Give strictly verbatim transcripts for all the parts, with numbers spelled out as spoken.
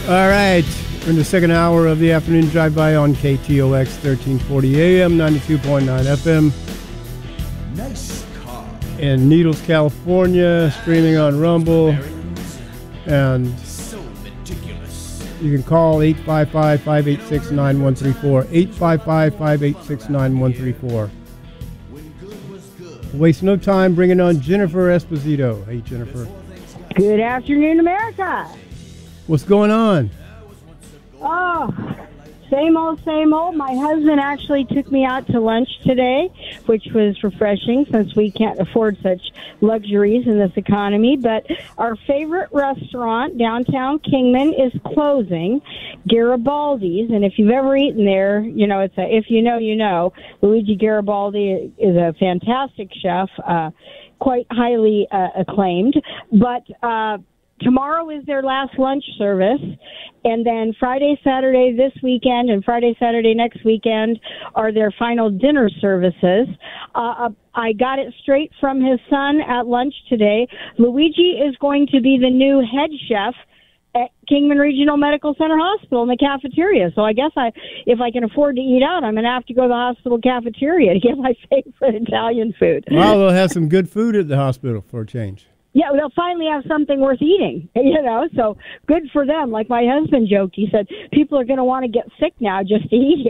All right, we're in the second hour of the afternoon drive-by on K T O X thirteen forty A M, ninety-two point nine F M. Nice car. In Needles, California, streaming on Rumble. And So meticulous. you can call eight five five, five eight six, nine one three four, eight five five, five eight six, nine one three four. When good was good. Waste no time bringing on Jennifer Esposito. Hey, Jennifer. Good afternoon, America. What's going on? Oh, same old, same old. My husband actually took me out to lunch today, which was refreshing since we can't afford such luxuries in this economy. But our favorite restaurant, downtown Kingman, is closing, Garibaldi's. And if you've ever eaten there, you know, it's a, if you know, you know. Luigi Garibaldi is a fantastic chef, uh, quite highly uh, acclaimed. But uh tomorrow is their last lunch service, and then Friday, Saturday this weekend, and Friday, Saturday next weekend are their final dinner services. Uh, I got it straight from his son at lunch today. Luigi is going to be the new head chef at Kingman Regional Medical Center Hospital in the cafeteria. So I guess I, if I can afford to eat out, I'm going to have to go to the hospital cafeteria to get my favorite Italian food. Well, they'll have some good food at the hospital for a change. Yeah, they'll finally have something worth eating, you know, so good for them. Like my husband joked, he said, people are going to want to get sick now just to eat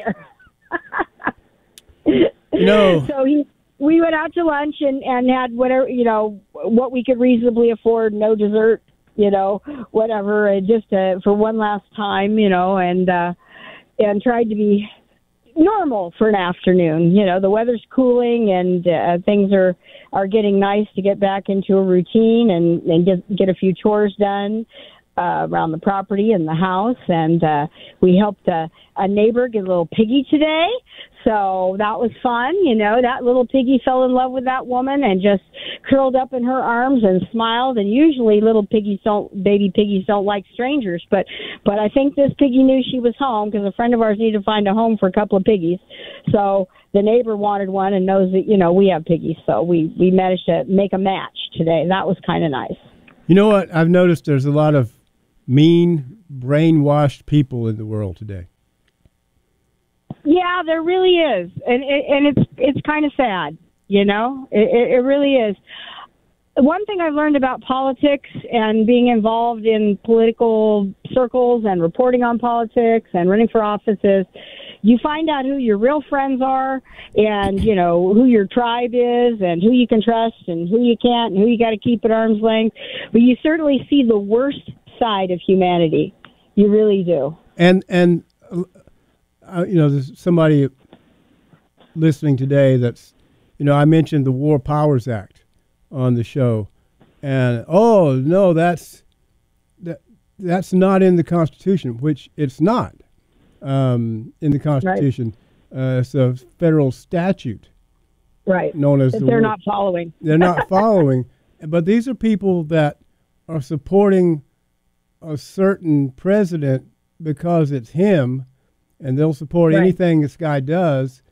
here. No. So he, we went out to lunch and, and had whatever, you know, what we could reasonably afford, no dessert, you know, whatever, and just uh, for one last time, you know, and, uh, and tried to be normal for an afternoon. You know, the weather's cooling and uh, things are, are getting nice to get back into a routine and, and get, get a few chores done uh, around the property and the house. And uh, we helped a, a neighbor get a little piggy today. So that was fun. You know, that little piggy fell in love with that woman and just curled up in her arms and smiled. And usually little piggies don't, baby piggies don't like strangers. But, but I think this piggy knew she was home because a friend of ours needed to find a home for a couple of piggies. So the neighbor wanted one and knows that, you know, we have piggies. So we, we managed to make a match today. That was kind of nice. You know what? I've noticed there's a lot of mean, brainwashed people in the world today. Yeah, there really is, and it, and it's it's kind of sad, you know. It, it really is. One thing I've learned about politics and being involved in political circles and reporting on politics and running for offices, you find out who your real friends are, and you know who your tribe is, and who you can trust, and who you can't, and who you got to keep at arm's length. But you certainly see the worst side of humanity. You really do. And and. Uh, you know, there's somebody listening today that's, you know, I mentioned the War Powers Act on the show, and oh no, that's that that's not in the Constitution, which it's not um, in the Constitution. Right. Uh, it's a federal statute, right? Known as that the they're war. not following. They're not following, but these are people that are supporting a certain president because it's him. And they'll support right. anything this guy does,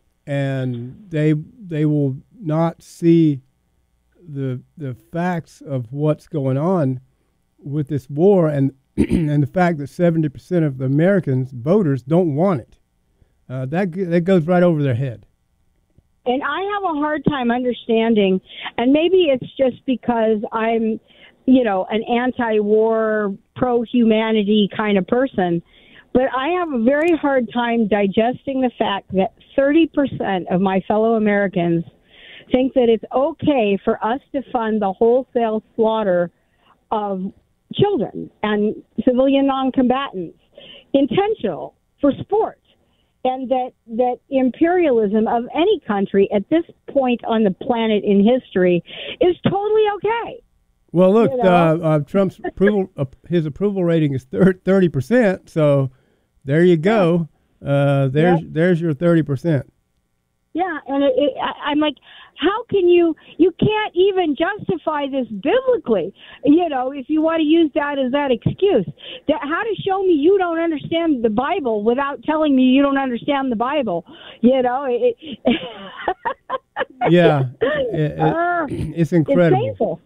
and they they will not see the the facts of what's going on with this war, and and the fact that seventy percent of the Americans voters don't want it. Uh, that that goes right over their head. And I have a hard time understanding, and maybe it's just because I'm, you know, an anti-war, pro-humanity kind of person. But I have a very hard time digesting the fact that thirty percent of my fellow Americans think that it's okay for us to fund the wholesale slaughter of children and civilian non-combatants, intentional, for sport, and that, that imperialism of any country at this point on the planet in history is totally okay. Well, look, you know? uh, uh, Trump's approval, uh, his approval rating is thirty percent, so... There you go. Uh, there's yep. there's your thirty percent. Yeah, and it, it, I, I'm like, how can you? You can't even justify this biblically. You know, if you want to use that as that excuse, that how to show me you don't understand the Bible without telling me you don't understand the Bible. You know, it, yeah, it, it, uh, it's incredible. It's painful.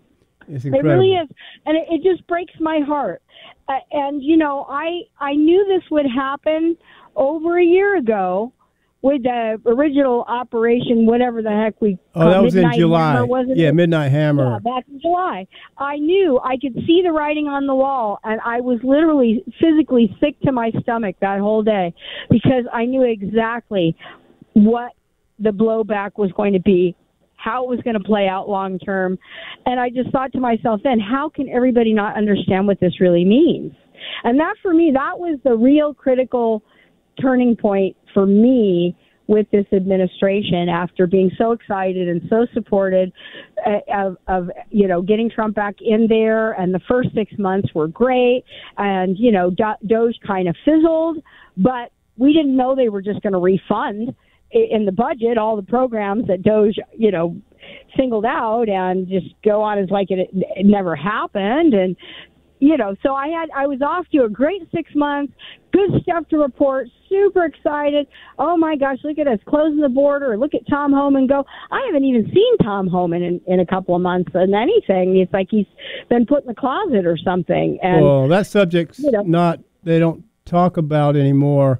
It's It incredible. really is, and it, it just breaks my heart. Uh, and you know, I I knew this would happen over a year ago with the original operation, whatever the heck we. Oh, called that was in Midnight July. Hammer, wasn't Yeah, it? Midnight Hammer. Yeah, back in July. I knew I could see the writing on the wall, and I was literally physically sick to my stomach that whole day because I knew exactly what the blowback was going to be, how it was going to play out long term. And I just thought to myself then, how can everybody not understand what this really means? And that, for me, that was the real critical turning point for me with this administration after being so excited and so supported uh, of, of, you know, getting Trump back in there. And the first six months were great. And, you know, Do- Doge kind of fizzled, but we didn't know they were just going to refund in the budget all the programs that Doge, you know, singled out and just go on as like it, it never happened. And, you know, so I had, I was off to a great six months, good stuff to report, super excited. Oh my gosh, look at us closing the border. Look at Tom Homan go. I haven't even seen Tom Homan in, in a couple of months and anything. It's like he's been put in the closet or something. And, well, that subject's you know, not, they don't talk about anymore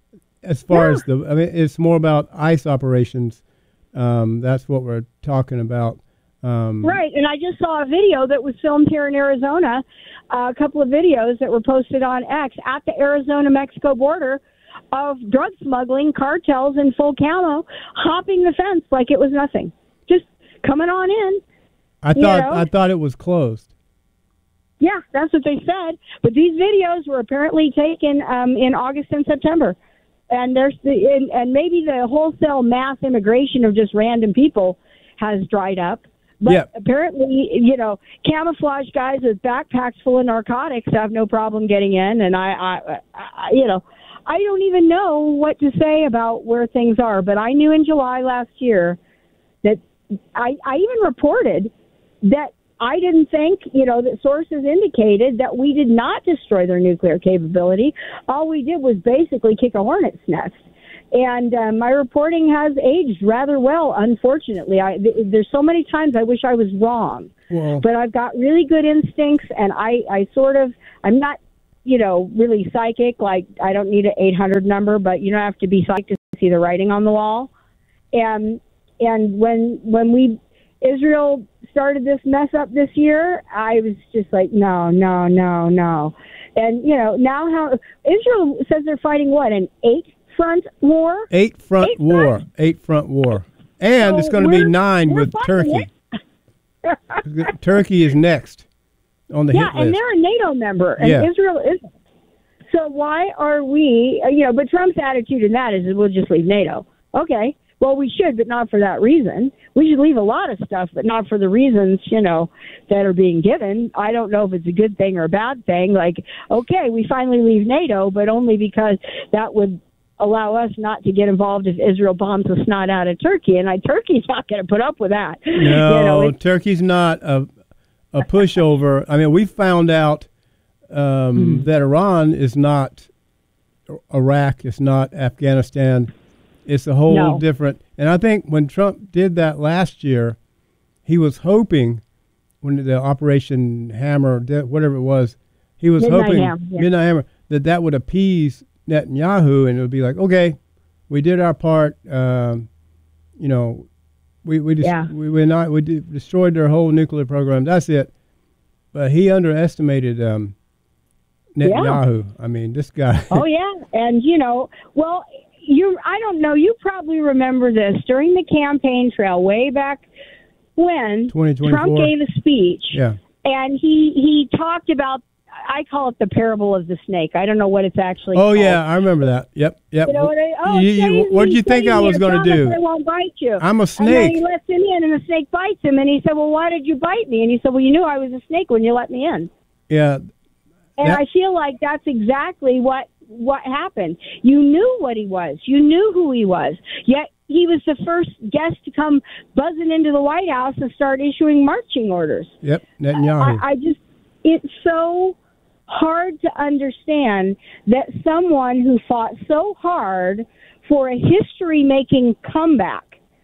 as far Yeah. as the, I mean, it's more about ICE operations. Um, that's what we're talking about. Um, Right, and I just saw a video that was filmed here in Arizona, uh, a couple of videos that were posted on X at the Arizona-Mexico border of drug smuggling cartels in full camo hopping the fence like it was nothing, just coming on in. I You thought, know? I thought it was closed. Yeah, that's what they said. But these videos were apparently taken um, in August and September. And there's the, and, and maybe the wholesale mass immigration of just random people has dried up. But Yeah. apparently, you know, camouflage guys with backpacks full of narcotics have no problem getting in. And I, I, I, you know, I don't even know what to say about where things are. But I knew in July last year that I, I even reported that I didn't think, you know, that sources indicated that we did not destroy their nuclear capability. All we did was basically kick a hornet's nest. And uh, my reporting has aged rather well, unfortunately. I, th- there's so many times I wish I was wrong. Well, But I've got really good instincts, and I, I sort of, I'm not, you know, really psychic. Like, I don't need an eight hundred number, but you don't have to be psychic to see the writing on the wall. And and when when we, Israel started this mess up this year, I was just like, no, no, no, no. And, you know, now how, Israel says they're fighting what, an eight front war? eight front Eight war, front? eight front war. And So it's going to be we're- nine we're with fighting Turkey. Turkey is next on the Yeah, hit and list. they're a NATO member, and Yeah. Israel isn't. So why are we, uh, you know, but Trump's attitude in that is we'll just leave NATO. Okay, well, we should, but not for that reason. We should leave a lot of stuff, but not for the reasons, you know, that are being given. I don't know if it's a good thing or a bad thing. Like, okay, we finally leave NATO, but only because that would allow us not to get involved if Israel bombs the snot out of Turkey. And I, Turkey's not going to put up with that. No, you know, it's, Turkey's not a a pushover. I mean, we found out um, Hmm. that Iran is not Iraq, it's not Afghanistan. It's a whole No. different. And I think when Trump did that last year, he was hoping when the Operation Hammer, whatever it was, he was Midnight hoping Hammer, yeah. Midnight Hammer that that would appease Netanyahu, and it would be like, okay, we did our part. Um, you know, we we just Yeah. we we not we de- destroyed their whole nuclear program. That's it. But he underestimated um, Netanyahu. I mean, this guy. Oh yeah, and you know, well, you I don't know. You probably remember this during the campaign trail way back when twenty twenty-four Trump gave a speech, Yeah. and he he talked about. I call it the parable of the snake. I don't know what it's actually. Oh called. yeah, I remember that. Yep, yep. You know what I, oh, You- you- save what me, did you think save I me, was I going to promise do? I won't bite you. I'm a And then snake. he lets him in, and the snake bites him. And he said, "Well, why did you bite me?" And he said, "Well, you knew I was a snake when you let me in." Yeah. And That- I feel like that's exactly what what happened. You knew what he was. You knew who he was. Yet he was the first guest to come buzzing into the White House and start issuing marching orders. Yep. Netanyahu. I, I just, it's so hard to understand that someone who fought so hard for a history-making comeback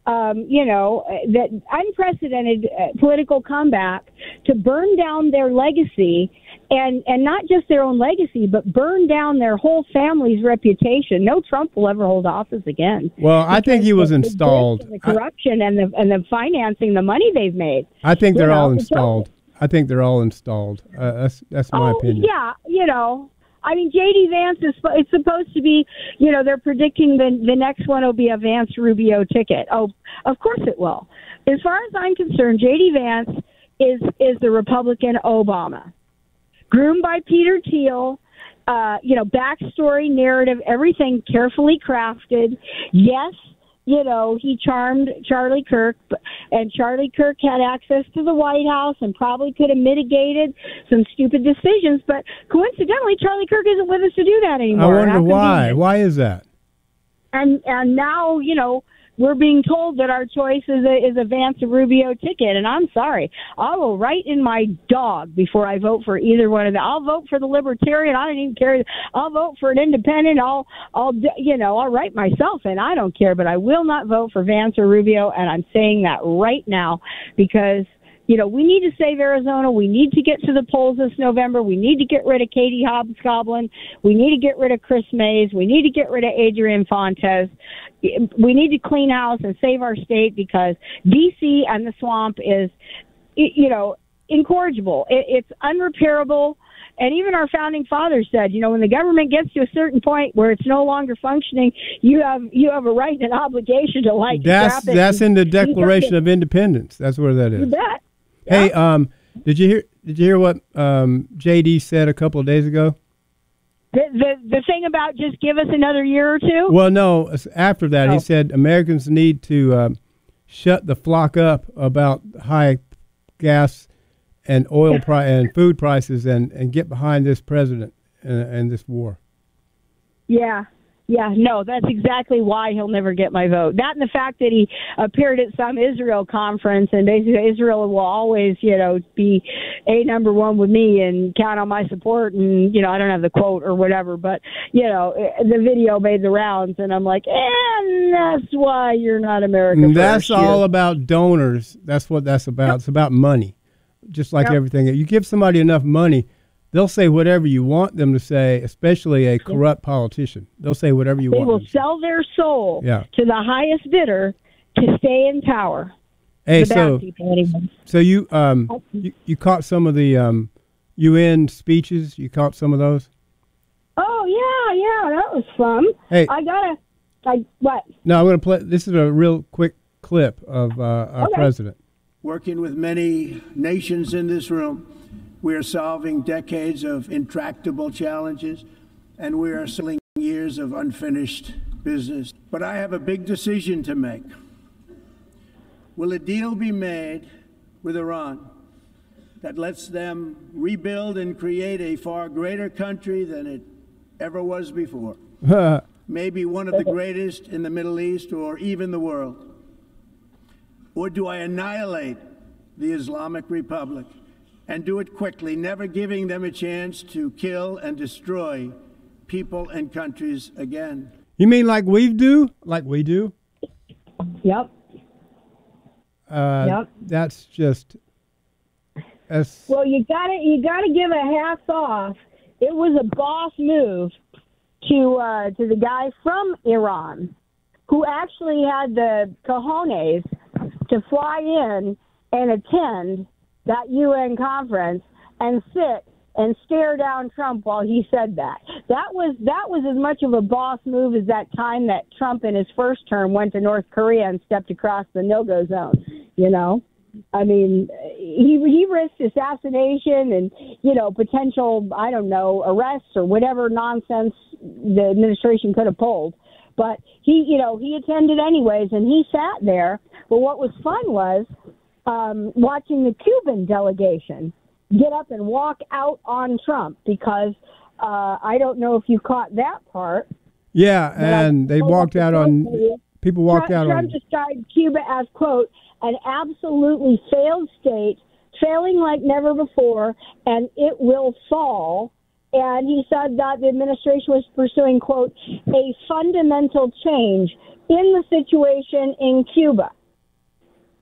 um, you know, that unprecedented uh, political comeback to burn down their legacy, and, and not just their own legacy, but burn down their whole family's reputation. No Trump will ever hold office again. Well, I think he was the, installed. The, the corruption I, and the and the financing, the money they've made. I think they're you know, all installed. I think they're all installed. Uh, that's that's my oh, opinion. Yeah, you know. I mean, J D Vance is it's supposed to be, you know, they're predicting the the next one will be a Vance Rubio ticket. Oh, of course it will. As far as I'm concerned, J D Vance is is the Republican Obama, groomed by Peter Thiel. Uh, you know, backstory, narrative, everything carefully crafted. Yes. You know, he charmed Charlie Kirk, and Charlie Kirk had access to the White House and probably could have mitigated some stupid decisions. But coincidentally, Charlie Kirk isn't with us to do that anymore. I wonder why. Why is that? And and now, you know, we're being told that our choice is a, is a Vance Rubio ticket, and I'm sorry. I will write in my dog before I vote for either one of them. I'll vote for the Libertarian. I don't even care. I'll vote for an Independent. I'll, I'll, you know, I'll write myself in. I don't care, but I will not vote for Vance or Rubio, and I'm saying that right now because, you know, we need to save Arizona. We need to get to the polls this November. We need to get rid of Katie Hobbs-Goblin. We need to get rid of Chris Mays. We need to get rid of Adrian Fontes. We need to clean house and save our state because D C and the swamp is, you know, incorrigible. It's unrepairable. And even our founding fathers said, you know, when the government gets to a certain point where it's no longer functioning, you have you have a right and an obligation to like that's that's in the Declaration of Independence. That's where that is. You bet. Hey, um, did you hear? Did you hear what um, J D said a couple of days ago? The, the the thing about just give us another year or two? Well, no. After that, oh. he said Americans need to um, shut the flock up about high gas and oil pri- and food prices, and, and get behind this president and, and this war. Yeah. Yeah, no, that's exactly why he'll never get my vote. That and the fact that he appeared at some Israel conference, and basically Israel will always, you know, be a number one with me and count on my support. And, you know, I don't have the quote or whatever, but, you know, the video made the rounds, and I'm like, and that's why you're not American. That's first, all you. about donors. That's what that's about. Yep. It's about money, just like yep. everything. You give somebody enough money, they'll say whatever you want them to say, especially a corrupt politician. They'll say whatever you they want. They will them sell their soul yeah. to the highest bidder to stay in power. Hey, the so people, anyway. so you um you, you caught some of the um U N speeches. You caught some of those. Oh yeah, yeah, that was fun. Hey, I gotta. I what? No, I'm gonna play. This is a real quick clip of uh, our okay. president. Working with many nations in this room, we are solving decades of intractable challenges, and we are settling years of unfinished business. But I have a big decision to make. Will a deal be made with Iran that lets them rebuild and create a far greater country than it ever was before? Maybe one of the greatest in the Middle East or even the world? Or do I annihilate the Islamic Republic and do it quickly, never giving them a chance to kill and destroy people and countries again? You mean like we do? Like we do? Yep. Uh, yep. That's just. That's, well, you got to you got to give a hats off. It was a boss move to uh, to the guy from Iran, who actually had the cojones to fly in and attend that U N conference and sit and stare down Trump while he said that. That was that was as much of a boss move as that time that Trump in his first term went to North Korea and stepped across the no-go zone, you know? I mean, he he risked assassination and, you know, potential, I don't know, arrests or whatever nonsense the administration could have pulled. But he, you know, he attended anyways, and he sat there. But what was fun was um, watching the Cuban delegation get up and walk out on Trump because uh, I don't know if you caught that part. Yeah, and they walked out on, people walked Trump, out Trump on. Trump described Cuba as, quote, an absolutely failed state, failing like never before, and it will fall. And he said that the administration was pursuing, quote, a fundamental change in the situation in Cuba.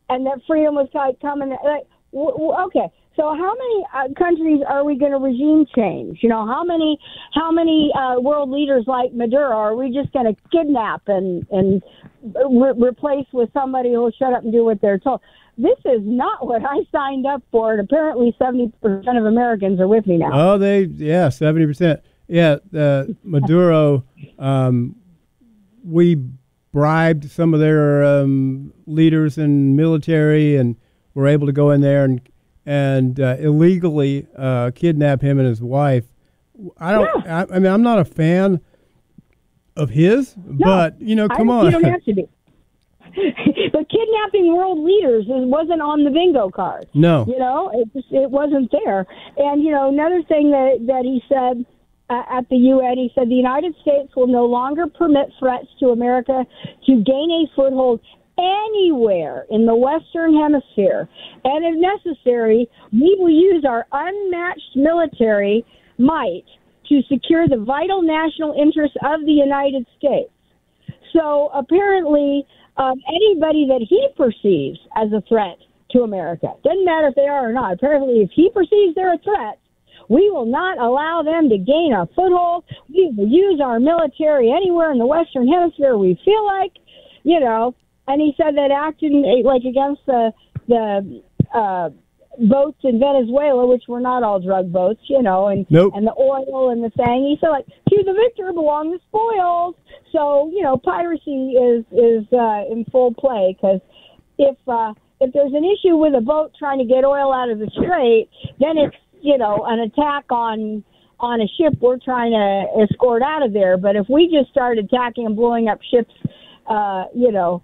and that freedom was like coming. Like, w- w- okay, so how many uh, countries are we going to regime change? You know, how many how many uh, world leaders like Maduro are we just going to kidnap and and re- replace with somebody who'll shut up and do what they're told? This is not what I signed up for, and apparently seventy percent of Americans are with me now. Oh, they yeah, seventy percent. Yeah, uh, Maduro. Um, we bribed some of their um, leaders and military, and were able to go in there and and uh, illegally uh, kidnap him and his wife. I don't. Yeah. I, I mean, I'm not a fan of his, No, but you know, come I, on. You don't have to be. But kidnapping world leaders is, wasn't on the bingo card. No. You know, it just, it wasn't there. And, you know, another thing that, that he said uh, at the U N, he said the United States will no longer permit threats to America to gain a foothold anywhere in the Western Hemisphere. And if necessary, we will use our unmatched military might to secure the vital national interests of the United States. So apparently, um, anybody that he perceives as a threat to America, doesn't matter if they are or not, apparently if he perceives they're a threat, we will not allow them to gain a foothold. We will use our military anywhere in the Western Hemisphere we feel like, you know. And he said that acting like against the the uh, boats in Venezuela, which were not all drug boats, you know, and Nope. and the oil and the thing. He said, like, to the victor belong the spoils. So, you know, piracy is is uh, in full play, because if uh, if there's an issue with a boat trying to get oil out of the strait, then it's, you know, an attack on on a ship we're trying to escort out of there. But if we just start attacking and blowing up ships, uh, you know,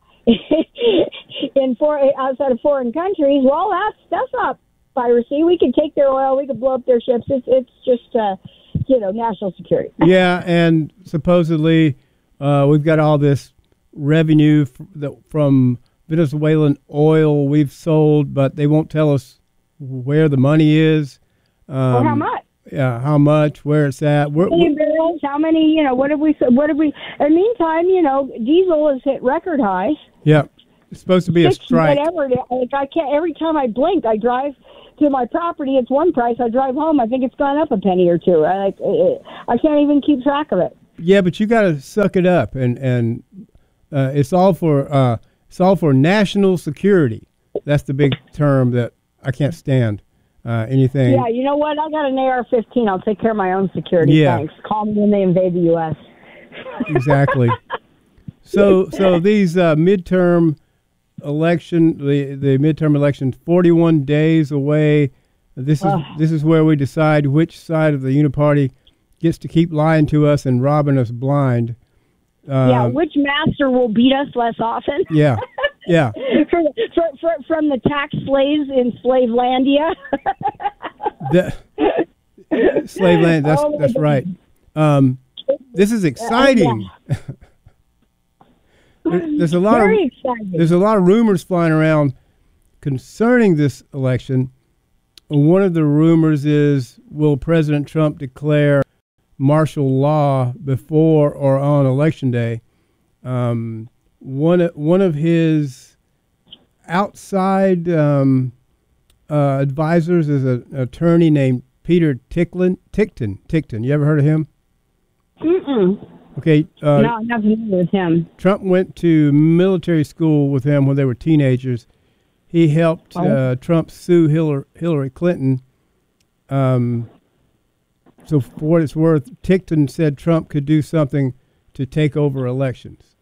in for, outside of foreign countries, well, that's that's not piracy. We can take their oil, we can blow up their ships. It's it's just uh, you know, national security. Yeah, and supposedly uh, we've got all this revenue f- that, from Venezuelan oil we've sold, but they won't tell us where the money is. Um, Or how much? Yeah, how much, where it's at. We're, How many barrels? How many? You know, what have we? What have we? In the meantime, you know, diesel has hit record highs. yeah, it's supposed to be a Six, strike. Whatever. Like I can't. Every time I blink, I drive to my property. It's one price. I drive home. I think it's gone up a penny or two. I like. I can't even keep track of it. Yeah, but you got to suck it up, and and uh, it's all for uh, it's all for national security. That's the big term that I can't stand. Uh, anything. Yeah, you know what? I got an A R fifteen. I'll take care of my own security. Yeah. Thanks. Call me when they invade the U S Exactly. So, so these uh, midterm election, the the midterm election, forty-one days away. This is Ugh. this is where we decide which side of the uniparty gets to keep lying to us and robbing us blind. Um, Yeah, which master will beat us less often? yeah, yeah. from, from, from, from the tax slaves in Slavelandia. The, slave land. That's Oh, my that's God. right. Um, this is exciting. There- there's a lot Very of exciting. there's a lot of rumors flying around concerning this election. One of the rumors is, will President Trump declare martial law before or on election day? Um, one one of his outside um, uh, advisors is a, an attorney named Peter Ticklin, Tickton. Tickton. You ever heard of him? Mm-mm. Okay. Uh, No, nothing with him. Trump went to military school with him when they were teenagers. He helped uh, Trump sue Hillary, Hillary Clinton. Um, so for what it's worth, Tickton said Trump could do something to take over elections.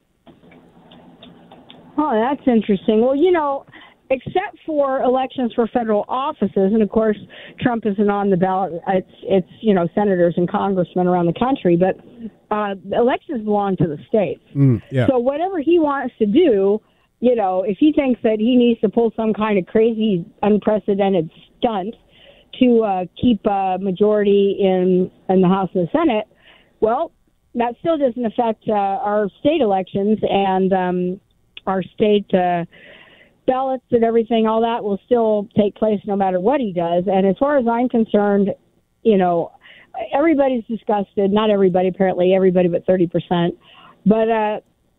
Oh, that's interesting. Well, you know, except for elections for federal offices, and of course, Trump isn't on the ballot. It's, it's you know, senators and congressmen around the country, but uh, elections belong to the states. Mm, yeah. So whatever he wants to do, you know, if he thinks that he needs to pull some kind of crazy, unprecedented stunt to uh, keep a majority in in the House and the Senate, well, that still doesn't affect uh, our state elections and um, our state uh, ballots and everything. All that will still take place no matter what he does. And as far as I'm concerned, you know, everybody's disgusted. Not everybody, apparently, everybody but thirty percent. But uh,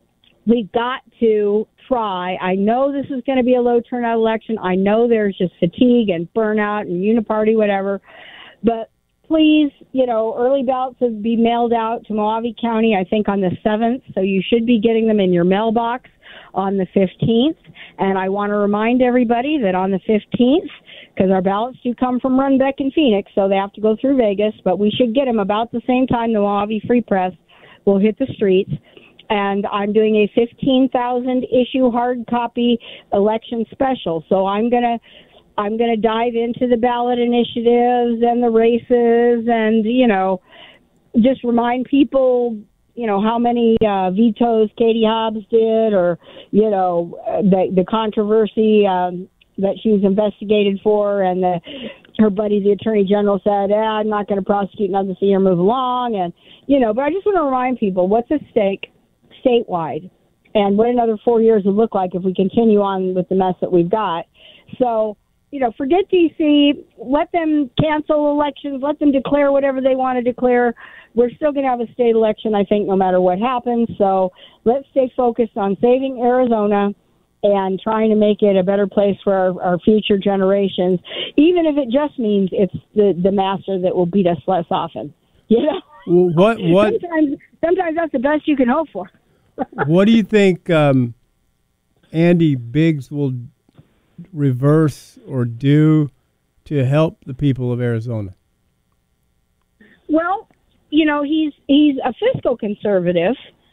we've got to try. I know this is going to be a low turnout election. I know there's just fatigue and burnout and uniparty, whatever. But please, you know, early ballots will be mailed out to Mojave County, I think, on the seventh. So you should be getting them in your mailbox on the fifteenth. And I want to remind everybody that on the fifteenth, because our ballots do come from Runbeck and Phoenix, so they have to go through Vegas, but we should get them about the same time the Mojave Free Press will hit the streets. And I'm doing a fifteen thousand issue hard copy election special. So I'm going to I'm going to dive into the ballot initiatives and the races and, you know, just remind people, you know, how many uh, vetoes Katie Hobbs did, or, you know, the, the controversy um, that she was investigated for, and the, her buddy, the Attorney General, said, eh, I'm not going to prosecute another senior, move along. And, you know, but I just want to remind people what's at stake statewide and what another four years would look like if we continue on with the mess that we've got. So, you know, forget D C, let them cancel elections, let them declare whatever they want to declare. We're still going to have a state election, I think, no matter what happens. So let's stay focused on saving Arizona and trying to make it a better place for our, our future generations, even if it just means it's the, the master that will beat us less often. You know? Well, what, what, sometimes, sometimes that's the best you can hope for. What do you think um, Andy Biggs will reverse or do to help the people of Arizona? Well, you know, he's he's a fiscal conservative,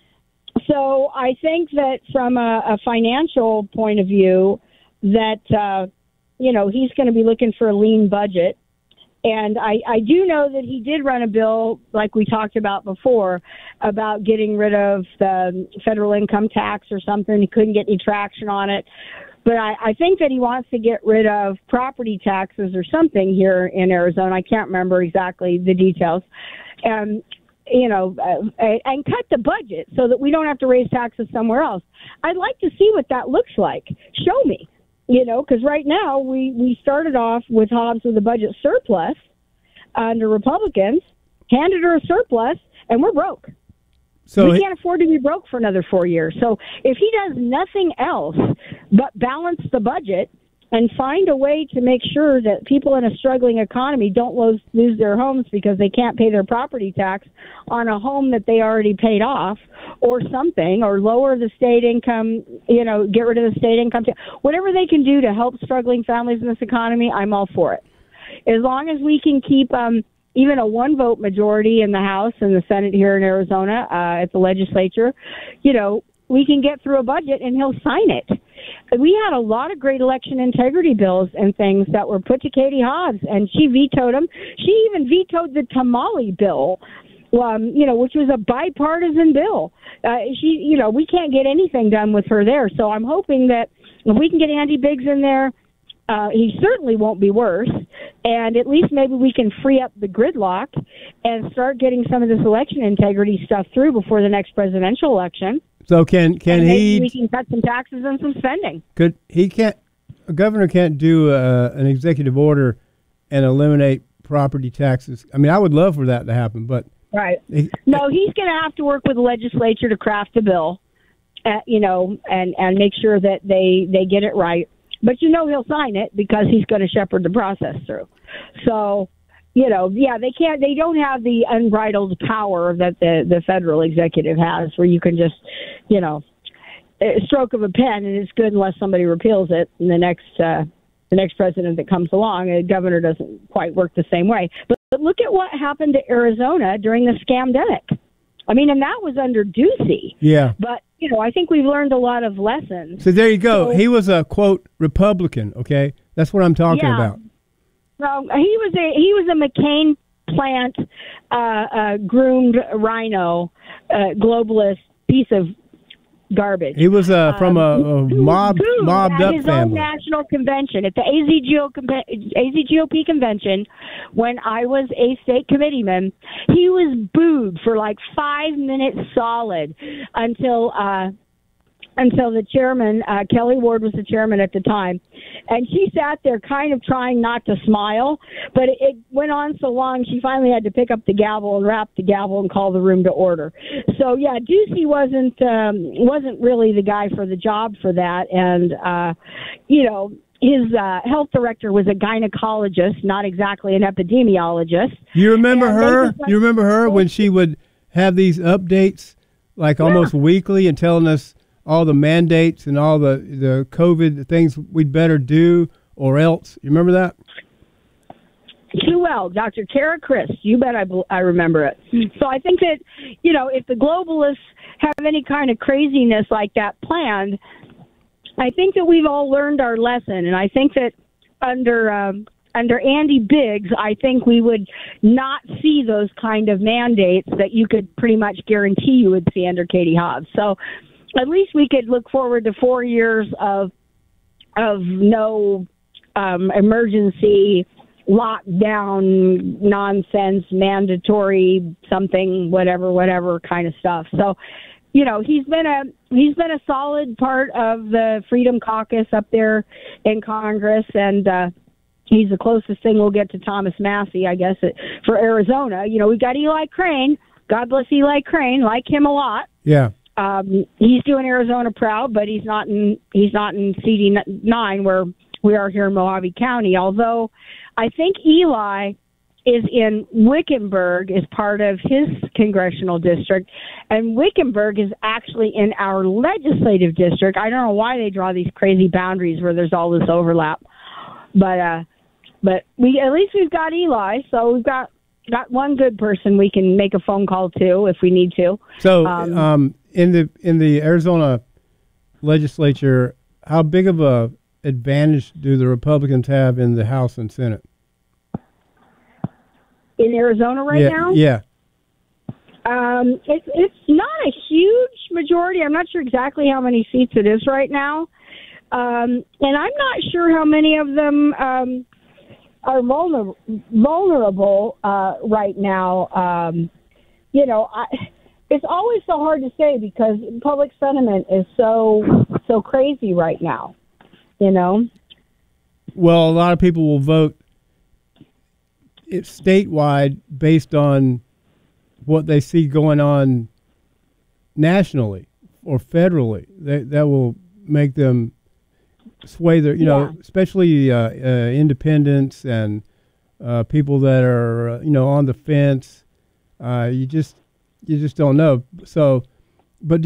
so I think that from a, a financial point of view, that uh, you know, he's going to be looking for a lean budget. And I, I do know that he did run a bill, like we talked about before, about getting rid of the federal income tax or something. He couldn't get any traction on it. But I, I think that he wants to get rid of property taxes or something here in Arizona. I can't remember exactly the details. Um, you know, uh, and cut the budget so that we don't have to raise taxes somewhere else. I'd like to see what that looks like. Show me. You know, because right now we, we started off with Hobbs with a budget surplus under Republicans, handed her a surplus, and we're broke. So we can't afford to be broke for another four years. So if he does nothing else but balance the budget and find a way to make sure that people in a struggling economy don't lose, lose their homes because they can't pay their property tax on a home that they already paid off or something, or lower the state income, you know, get rid of the state income, whatever they can do to help struggling families in this economy, I'm all for it. As long as we can keep um, even a one-vote majority in the House and the Senate here in Arizona uh, at the legislature, you know, we can get through a budget and he'll sign it. We had a lot of great election integrity bills and things that were put to Katie Hobbs, and she vetoed them. She even vetoed the tamale bill, um, you know, which was a bipartisan bill. Uh, she, you know, we can't get anything done with her there. So I'm hoping that if we can get Andy Biggs in there, uh, he certainly won't be worse. And at least maybe we can free up the gridlock and start getting some of this election integrity stuff through before the next presidential election. So can can and he? We can cut some taxes and some spending. Could he can't? A governor can't do uh, an executive order and eliminate property taxes. I mean, I would love for that to happen, but right. He, no, he's going to have to work with the legislature to craft a bill, uh, you know, and and make sure that they they get it right. But you know, he'll sign it because he's going to shepherd the process through. So. You know, yeah, they can't. They don't have the unbridled power that the, the federal executive has, where you can just, you know, a stroke of a pen and it's good unless somebody repeals it. And the next, uh, the next president that comes along, a governor doesn't quite work the same way. But, but look at what happened to Arizona during the scamdemic. I mean, and that was under Ducey. Yeah. But you know, I think we've learned a lot of lessons. So there you go. So, he was a quote Republican. Okay, that's what I'm talking yeah. about. Well, he was a he was a McCain plant uh, uh, groomed rhino uh, globalist piece of garbage. He was uh, from a, a um, mob who, mobbed at up his family. Own national convention at the A Z G O A Z G O P convention, when I was a state committeeman, he was booed for like five minutes solid until. Uh, until the chairman, uh, Kelly Ward was the chairman at the time, and she sat there kind of trying not to smile, but it, it went on so long she finally had to pick up the gavel and wrap the gavel and call the room to order. So yeah, Ducey wasn't um, wasn't really the guy for the job for that, and uh, you know. His uh, health director was a gynecologist, not exactly an epidemiologist. You remember And her? they just, like, You remember her when she would have these updates, like almost Yeah. weekly, and telling us all the mandates and all the the COVID things we'd better do or else. You remember that? Too well, Doctor Tara Chris. You bet I, bel- I remember it. So I think that, you know, if the globalists have any kind of craziness like that planned, I think that we've all learned our lesson. And I think that under um, under Andy Biggs, I think we would not see those kind of mandates that you could pretty much guarantee you would see under Katie Hobbs. So at least we could look forward to four years of of no um, emergency lockdown nonsense, mandatory something, whatever, whatever kind of stuff. So, you know, he's been a he's been a solid part of the Freedom Caucus up there in Congress, and uh, he's the closest thing we'll get to Thomas Massey, I guess, for Arizona. You know, we've got Eli Crane. God bless Eli Crane. Like him a lot. Yeah. Um, he's doing Arizona proud, but he's not in he's not in C D nine where we are here in Mojave County. Although I think Eli is in Wickenburg as part of his congressional district, and Wickenburg is actually in our legislative district. I don't know why they draw these crazy boundaries where there's all this overlap, but uh, but we at least we've got Eli, so we've got got one good person we can make a phone call to if we need to. So, Um, um, in the in the Arizona legislature, how big of a advantage do the Republicans have in the House and Senate? In Arizona right yeah, now? Yeah. Um, it's it's not a huge majority. I'm not sure exactly how many seats it is right now, um, and I'm not sure how many of them um, are vulner- vulnerable uh, right now. Um, you know, I, it's always so hard to say because public sentiment is so so crazy right now. You know. Well, a lot of people will vote it's statewide based on what they see going on nationally or federally. That that will make them sway their, you Yeah. know, especially uh, uh, independents and uh, people that are, uh, you know, on the fence. Uh, you just you just don't know. So, but do